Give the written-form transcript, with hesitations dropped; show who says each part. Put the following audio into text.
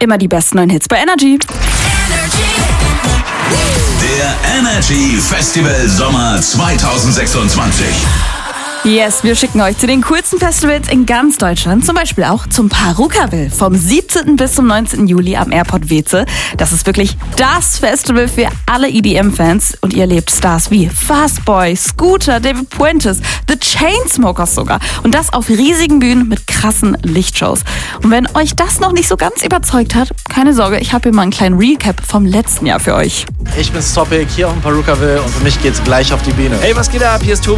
Speaker 1: immer die besten neuen Hits bei Energy.
Speaker 2: Der Energy Festival Sommer 2026.
Speaker 1: Yes, wir schicken euch zu den coolsten Festivals in ganz Deutschland, zum Beispiel auch zum Parukaville vom 17. bis zum 19. Juli am Airport Weeze. Das ist wirklich das Festival für alle EDM-Fans und ihr erlebt Stars wie Fastboy, Scooter, David Puentes, The Chainsmokers sogar und das auf riesigen Bühnen mit krassen Lichtshows. Und wenn euch das noch nicht so ganz überzeugt hat, keine Sorge, ich habe hier mal einen kleinen Recap vom letzten Jahr für euch.
Speaker 3: Ich bin's Topic hier auf dem Parukaville und für mich geht's gleich auf die Bühne.
Speaker 4: Hey, was geht ab? Hier ist Tobi.